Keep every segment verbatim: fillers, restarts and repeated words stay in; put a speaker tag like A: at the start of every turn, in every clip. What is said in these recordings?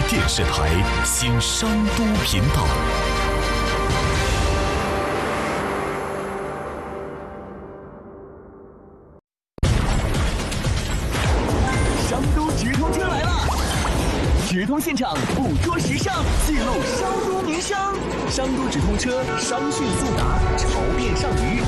A: 电视台新商都频道。
B: 商都直通车来了！直通现场，捕捉时尚，记录商都名声。商都直通车，商讯速达，潮变上鱼。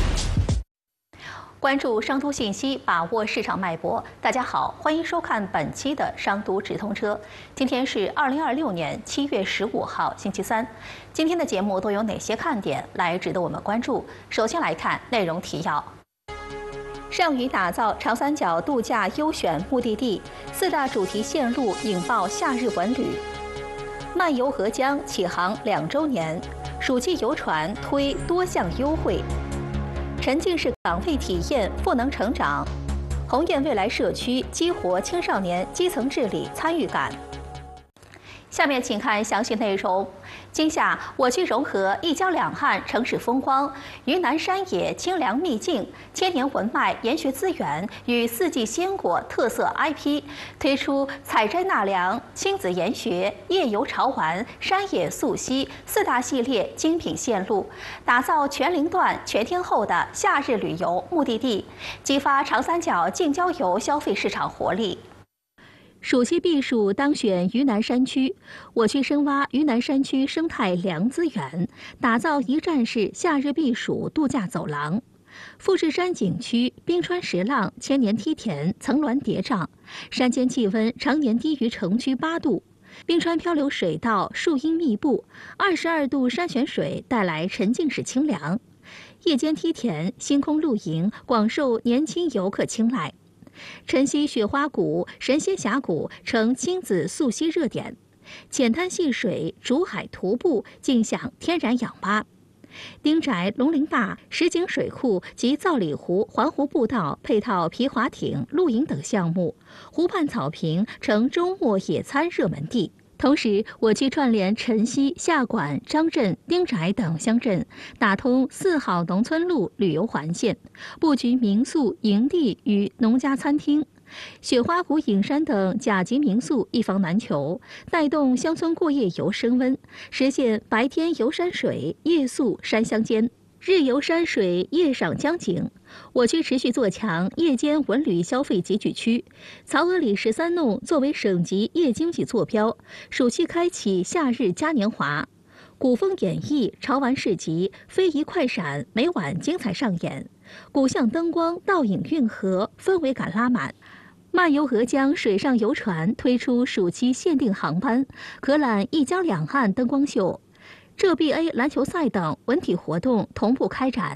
C: 关注商都信息，把握市场脉搏。大家好，欢迎收看本期的商都直通车。今天是二零二六年七月十五号，星期三。今天的节目都有哪些看点来值得我们关注？首先来看内容提要。上虞打造长三角度假优选目的地，四大主题线路引爆夏日文旅。漫游合江启航两周年，暑季游船推多项优惠。沉浸式港费体验赋能成长，鸿雁未来社区激活青少年基层治理参与感。下面请看详细内容。今夏，我区融合一江两岸城市风光，云南山野清凉秘境、千年文脉研学资源与四季鲜果特色 I P， 推出采摘纳凉、亲子研学、夜游潮玩、山野溯溪四大系列精品线路，打造全龄段全天候的夏日旅游目的地，激发长三角近郊游消费市场活力。暑期避暑当选云南山区，我区深挖云南山区生态良资源，打造一站式夏日避暑度假走廊。富士山景区冰川石浪、千年梯田、层峦叠嶂，山间气温常年低于城区八度。冰川漂流水道树荫密布，二十二度山泉水带来沉浸式清凉。夜间梯田、星空露营广受年轻游客青睐。晨曦雪花谷、神仙峡谷成亲子溯溪热点，浅滩戏水、竹海徒步，尽享天然氧吧。丁宅、龙陵坝、石井水库及造里湖环湖步道配套皮划艇、露营等项目，湖畔草坪成周末野餐热门地。同时，我区串联晨曦、下馆、张镇、丁宅等乡镇，打通四号农村路旅游环线，布局民宿、营地与农家餐厅。雪花谷影山等甲级民宿一房难求，带动乡村过夜游升温，实现白天游山水，夜宿山乡间。日游山水，夜赏江景。我区持续做强夜间文旅消费集聚区，曹娥里十三弄作为省级夜经济坐标，暑期开启夏日嘉年华。古风演艺、潮玩市集、非遗快闪每晚精彩上演，古巷灯光倒影运河，氛围感拉满。漫游鹅江水上游船推出暑期限定航班，可览一江两岸灯光秀。浙 B A 篮球赛等文体活动同步开展，